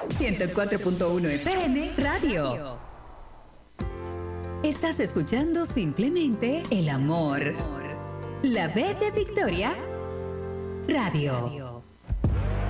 104.1 FM Radio. Estás escuchando simplemente el amor. La B de Victoria Radio.